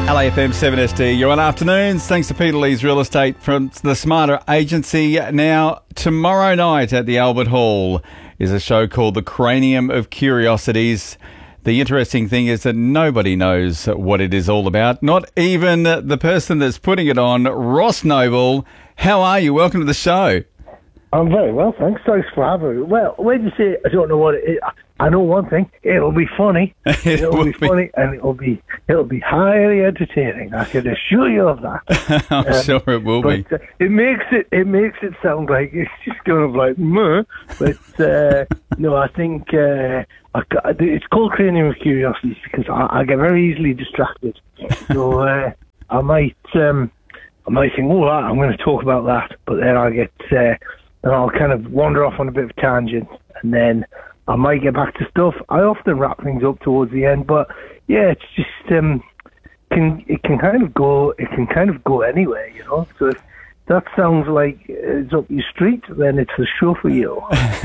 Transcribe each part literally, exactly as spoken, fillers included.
L A F M seven S D, you're on afternoons. Thanks to Peter Lee's Real Estate from the Smarter Agency. Now, tomorrow night at the Albert Hall is a show called The Cranium of Curiosities. The interesting thing is that nobody knows what it is all about, not even the person that's putting it on, Ross Noble. How are you? Welcome to the show. I'm very well, thanks. Thanks for having me. Well, when you say I don't know what it is, I know one thing. It'll be funny. it it'll be, be funny, and it'll be it'll be highly entertaining. I can assure you of that. I'm um, sure it will but, be. Uh, it makes it it makes it sound like it's just kind of like meh. But uh, no, I think uh, I, it's called Cranium of Curiosities because I, I get very easily distracted. So uh, I might um, I might think, oh, I'm going to talk about that, but then I get. Uh, And I'll kind of wander off on a bit of a tangent, and then I might get back to stuff. I often wrap things up towards the end, but yeah, it's just um, can it can kind of go it can kind of go anywhere, you know. So if that sounds like it's up your street, then it's a show for you.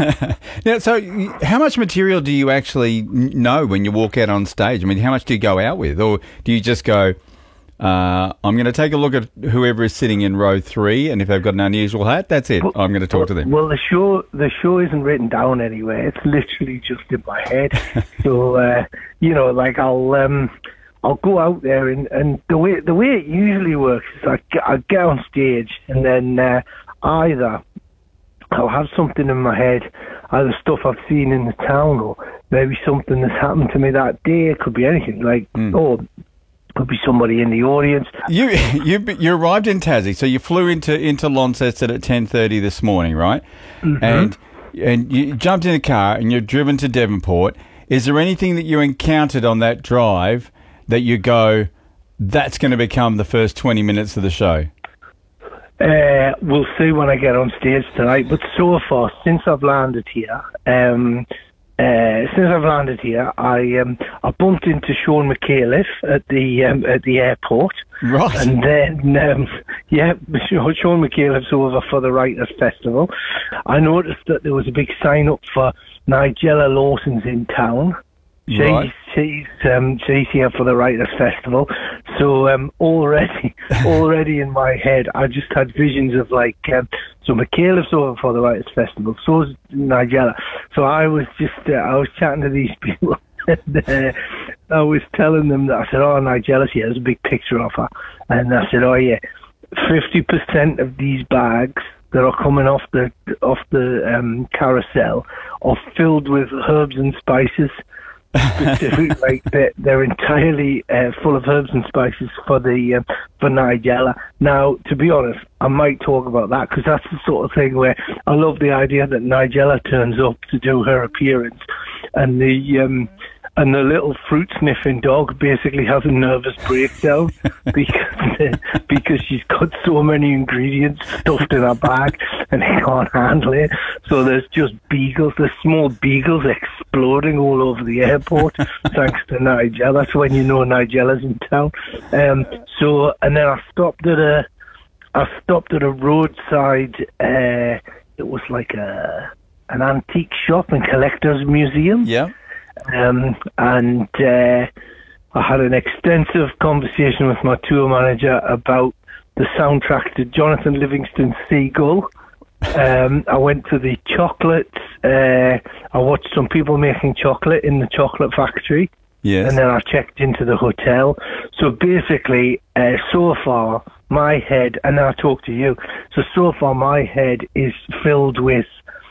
Now, so how much material do you actually know when you walk out on stage? I mean, how much do you go out with, or do you just go? Uh, I'm going to take a look at whoever is sitting in row three, and if they've got an unusual hat, that's it. Well, I'm going to talk to them. Well, the show the show isn't written down anywhere. It's literally just in my head. so, uh, you know, like I'll um, I'll go out there, and, and the way the way it usually works is I get, I get on stage, and then uh, either I'll have something in my head, either stuff I've seen in the town, or maybe something that's happened to me that day. It could be anything, like mm. oh. Could be somebody in the audience. You you you arrived in Tassie, so you flew into into Launceston at ten thirty this morning, right? Mm-hmm. And and you jumped in a car and you're driven to Devonport. Is there anything that you encountered on that drive that you go, that's going to become the first twenty minutes of the show? Uh, we'll see when I get on stage tonight. But so far, since I've landed here, um, Uh, since I've landed here, I um, I bumped into Sean McAuliffe at the um, at the airport, right? And then um, yeah, Sean McAuliffe's over for the Writers' Festival. I noticed that there was a big sign up for Nigella Lawson's in town. She's right. she's um, she's here for the Writers' Festival. So um, already already in my head, I just had visions of like um, so McAuliffe's over for the Writers' Festival. So is Nigella. So I was just uh, I was chatting to these people. and, uh, I was telling them that I said, "Oh, Nigella's here. There's a big picture of her." And I said, "Oh yeah, fifty percent of these bags that are coming off the off the um, carousel are filled with herbs and spices." Specific, like they're, they're entirely uh, full of herbs and spices for the uh, for Nigella. Now, to be honest, I might talk about that because that's the sort of thing where I love the idea that Nigella turns up to do her appearance, and the um, and the little fruit sniffing dog basically has a nervous breakdown because because she's got so many ingredients stuffed in her bag and he can't handle it. So there's just beagles, there's small beagles exploding all over the airport thanks to Nigella. That's when you know Nigella's in town. Um, so and then I stopped at a I stopped at a roadside. Uh, it was like a an antique shop and collector's museum. Yeah. Um, and uh, I had an extensive conversation with my tour manager about the soundtrack to Jonathan Livingston's Seagull. Um, I went to the chocolates. Uh, I watched some people making chocolate in the chocolate factory. Yes. And then I checked into the hotel. So basically, uh, so far, my head, and then I talked to you, so so far my head is filled with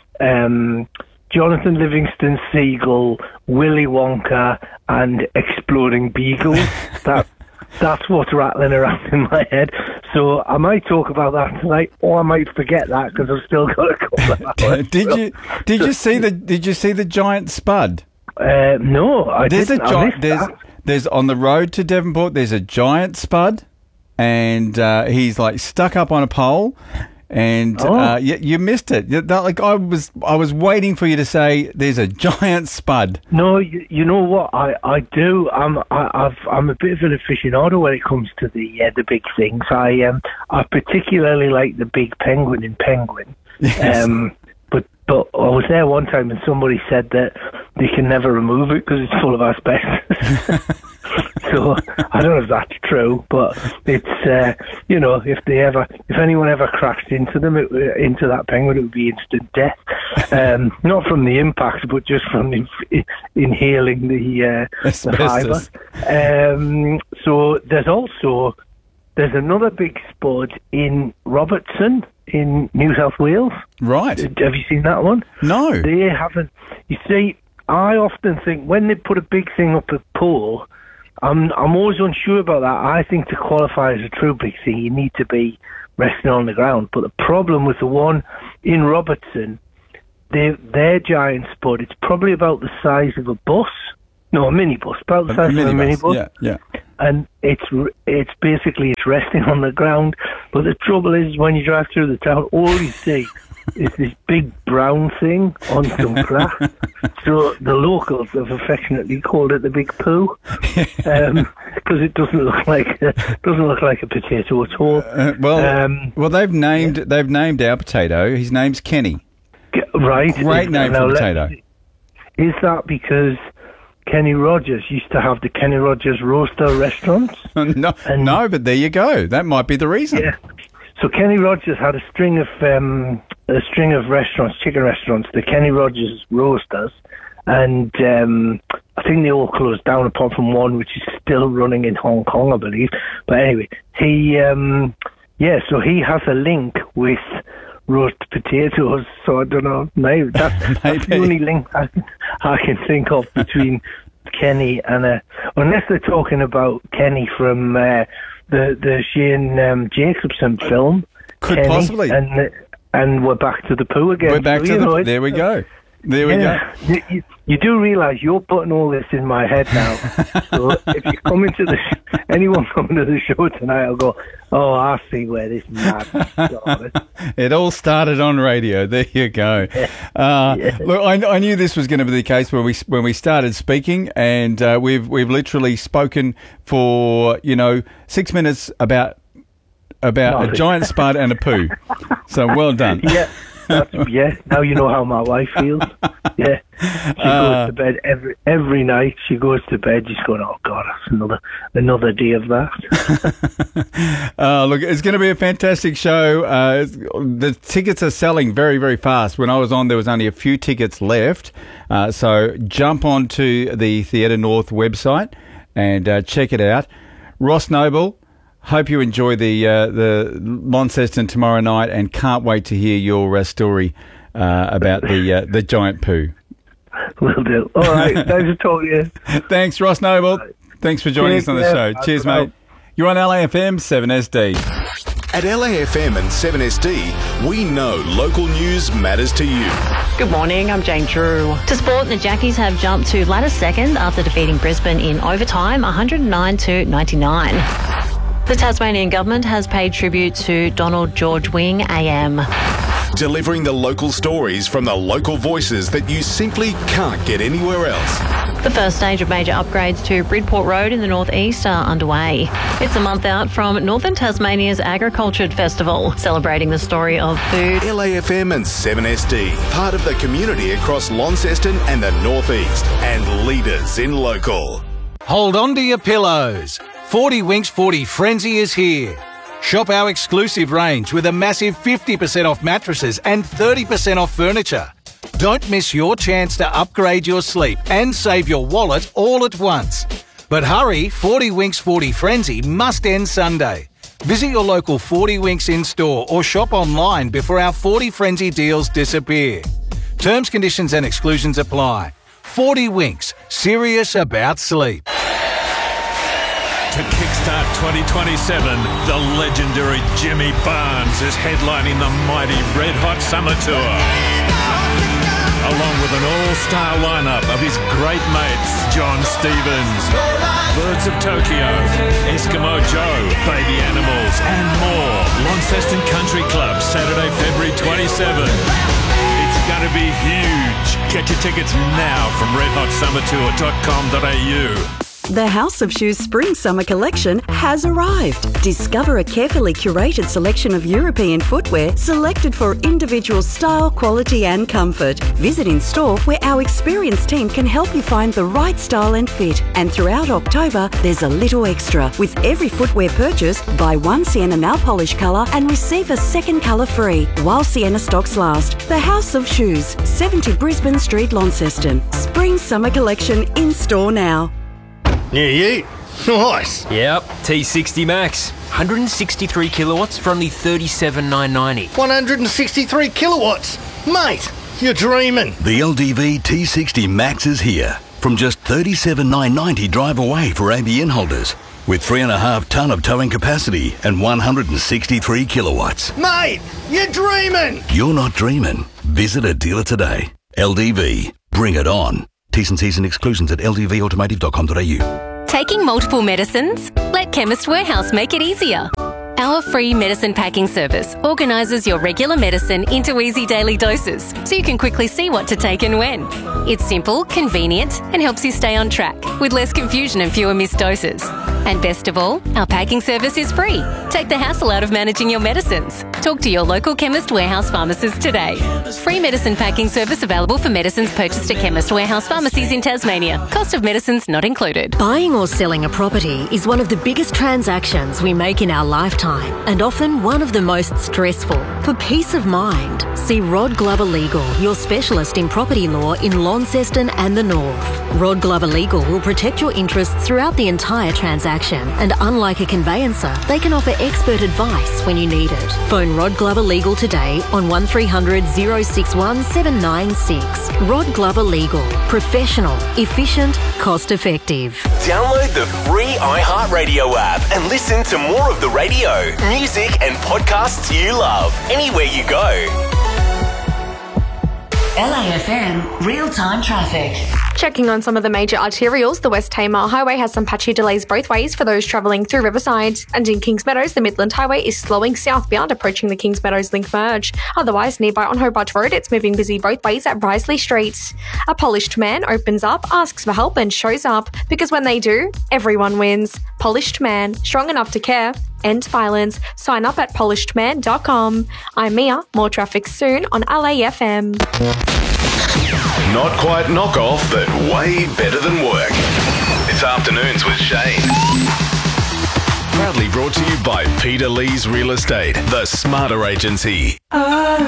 um, Jonathan Livingston Seagull, Willy Wonka, and exploding beagles. that That's what's rattling around in my head. So I might talk about that tonight, or I might forget that because I've still got a couple of hours. did you Did you see the Did you see the giant spud? Uh, no, I there's didn't. A gi- I missed there's that. There's on the road to Devonport. There's a giant spud, and uh, he's like stuck up on a pole. And oh. uh, you, you missed it. You- that- like I was, I was waiting for you to say there's a giant spud. No, you, you know what? I, I do. I'm I, I've I'm a bit of an aficionado when it comes to the uh, the big things. I um I particularly like the big penguin in Penguin. Yes. Um, but but I was there one time and somebody said that they can never remove it because it's full of asbestos. So I don't know if that's true, but it's uh, you know, if they ever, if anyone ever crashed into them, it, into that penguin, it would be instant death. Um, not from the impact, but just from in, inhaling the uh, the fibre. Um, so there's also there's another big spud in Robertson in New South Wales. Right. Have you seen that one? No. They haven't. You see, I often think when they put a big thing up at Poole, I'm I'm always unsure about that. I think to qualify as a true big thing, you need to be resting on the ground. But the problem with the one in Robertson, they, their giant spud, it's probably about the size of a bus. No, a minibus, about the size a of a minibus. Yeah, yeah. And it's it's basically it's resting on the ground. But the trouble is, when you drive through the town, all you see is this big brown thing on some grass. So the locals have affectionately called it the big poo, because um, it doesn't look like a, doesn't look like a potato at all. Uh, well, um, well, they've named yeah. they've named our potato. His name's Kenny. Right, great is, name for potato. Is that because Kenny Rogers used to have the Kenny Rogers Roaster restaurants? no, and, no, but there you go. That might be the reason. Yeah. So Kenny Rogers had a string of um, a string of restaurants, chicken restaurants, the Kenny Rogers Roasters, and um, I think they all closed down apart from one, which is still running in Hong Kong, I believe. But anyway, he, um, yeah, so he has a link with roast potatoes. So I don't know, maybe that's, maybe. that's the only link I, I can think of between Kenny and a, unless they're talking about Kenny from uh, the the Shane um, Jacobson film. Could Kenny, possibly. And and we're back to the poo again. We're back so, to the. Know, there we go. There we yeah, go. You, you do realise you're putting all this in my head now. So if you come into the sh- anyone coming to the show tonight, I'll go, oh, I see where this madness started. It all started on radio. There you go. Uh, yeah. Look, I, I knew this was going to be the case when we when we started speaking, and uh, we've we've literally spoken for you know six minutes about about Nothing. a giant spud and a poo. So well done. Yeah. Yeah, now you know how my wife feels. Yeah, she Uh, goes to bed every every night. She goes to bed just going, "Oh God, that's another another day of that." uh, look, it's going to be a fantastic show. Uh, the tickets are selling very, very fast. When I was on, there was only a few tickets left. Uh, so jump onto the Theatre North website and uh, check it out. Ross Noble, hope you enjoy the uh, the Launceston tomorrow night, and can't wait to hear your uh, story uh, about the uh, the giant poo. Will do. All right. Thanks for talking. Thanks, Ross Noble. Thanks for joining Cheers, us on the yeah, show. Cheers, mate. Know. You're on L A F M seven S D. At L A F M and seven S D, we know local news matters to you. Good morning, I'm Jane Drew. To sport, the Jackies have jumped to ladder second after defeating Brisbane in overtime, one hundred nine to ninety-nine. The Tasmanian government has paid tribute to Donald George Wing A M. Delivering the local stories from the local voices that you simply can't get anywhere else. The first stage of major upgrades to Bridport Road in the northeast are underway. It's a month out from Northern Tasmania's Agriculture Festival, celebrating the story of food. L A F M and seven S D, part of the community across Launceston and the northeast, and leaders in local. Hold on to your pillows. forty Winks forty Frenzy is here. Shop our exclusive range with a massive fifty percent off mattresses and thirty percent off furniture. Don't miss your chance to upgrade your sleep and save your wallet all at once. But hurry, forty Winks forty Frenzy must end Sunday. Visit your local forty Winks in-store or shop online before our forty Frenzy deals disappear. Terms, conditions and exclusions apply. forty Winks, serious about sleep. To kickstart twenty twenty-seven, the legendary Jimmy Barnes is headlining the mighty Red Hot Summer Tour. Along with an all-star lineup of his great mates, John Stevens, Birds of Tokyo, Eskimo Joe, Baby Animals, and more. Launceston Country Club, Saturday, February twenty-seventh. It's going to be huge. Get your tickets now from red hot summer tour dot com dot a u. The House of Shoes Spring-Summer collection has arrived. Discover a carefully curated selection of European footwear selected for individual style, quality and comfort. Visit in-store where our experienced team can help you find the right style and fit. And throughout October, there's a little extra. With every footwear purchase, buy one Sienna nail polish colour and receive a second colour free while Sienna stocks last. The House of Shoes, seventy Brisbane Street, Launceston. Spring-Summer collection in-store now. Yeah, you. Nice. Yep, T sixty Max. one hundred sixty-three kilowatts for only thirty-seven thousand nine hundred ninety. one hundred sixty-three kilowatts. Mate, you're dreaming. The L D V T sixty Max is here. From just thirty-seven thousand nine hundred ninety drive away for A B N holders. With three and a half tonne of towing capacity and one hundred sixty-three kilowatts. Mate, you're dreaming. You're not dreaming. Visit a dealer today. L D V. Bring it on. T's and C's and exclusions at l d v automotive dot com dot a u. Taking multiple medicines? Let Chemist Warehouse make it easier. Our free medicine packing service organises your regular medicine into easy daily doses so you can quickly see what to take and when. It's simple, convenient and helps you stay on track with less confusion and fewer missed doses. And best of all, our packing service is free. Take the hassle out of managing your medicines. Talk to your local Chemist Warehouse pharmacist today. Free medicine packing service available for medicines purchased at Chemist Warehouse pharmacies in Tasmania. Cost of medicines not included. Buying or selling a property is one of the biggest transactions we make in our lifetime and often one of the most stressful. For peace of mind, see Rod Glover Legal, your specialist in property law in Launceston and the North. Rod Glover Legal will protect your interests throughout the entire transaction, and unlike a conveyancer, they can offer expert advice when you need it. Phone Rod Glover Legal today on one three hundred, oh six one, seven nine six. Rod Glover Legal. Professional, efficient, cost effective. Download the free iHeartRadio app and listen to more of the radio, music and podcasts you love anywhere you go. L A F M real-time traffic. Checking on some of the major arterials, the West Tamar Highway has some patchy delays both ways for those travelling through Riverside. And in Kings Meadows, the Midland Highway is slowing southbound approaching the Kings Meadows link merge. Otherwise, nearby on Hobart Road, it's moving busy both ways at Risley Street. A polished man opens up, asks for help and shows up, because when they do, everyone wins. Polished Man, strong enough to care. End violence. Sign up at polished man dot com. I'm Mia. More traffic soon on L A F M. Not quite knockoff, but way better than work. It's Afternoons with Shane. Proudly brought to you by Peter Lee's Real Estate, the smarter agency.